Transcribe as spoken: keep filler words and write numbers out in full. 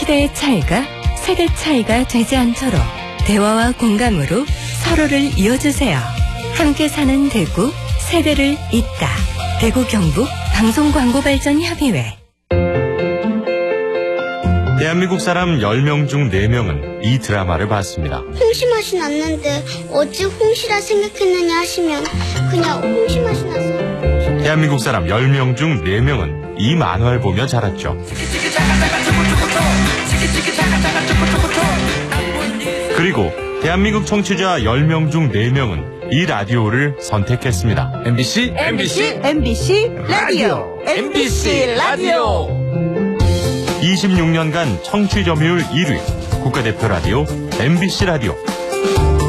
세대의 차이가 세대 차이가 되지 않도록 대화와 공감으로 서로를 이어주세요. 함께 사는 대구, 세대를 잇다. 대구 경북 방송광고발전협의회. 대한민국 사람 열 명 중 네 명은 이 드라마를 봤습니다. 홍시 맛이 났는데 어찌 홍시라 생각했느냐 하시면 그냥 홍시 맛이 나서. 대한민국 사람 열 명 중 네 명은 이 만화를 보며 자랐죠. 그리고 대한민국 청취자 열 명 중 네 명은 이 라디오를 선택했습니다. 엠비씨 엠비씨 엠비씨 라디오 엠비씨 라디오 이십육 년간 청취 점유율 일 위 국가대표 라디오 엠비씨 라디오.